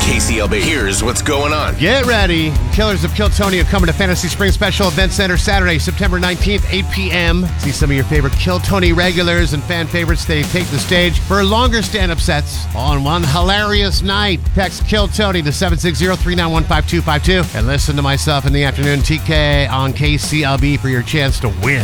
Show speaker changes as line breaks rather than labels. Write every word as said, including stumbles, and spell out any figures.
K C L B. Here's what's going on.
Get ready. Killers of Kill Tony are coming to Fantasy Springs Special Event Center Saturday, September nineteenth, eight p.m. See some of your favorite Kill Tony regulars and fan favorites. They take the stage for longer stand-up sets on one hilarious night. Text Kill Tony to seven six zero, three nine one, five two five two and listen to myself in the afternoon, T K, on K C L B for your chance to win.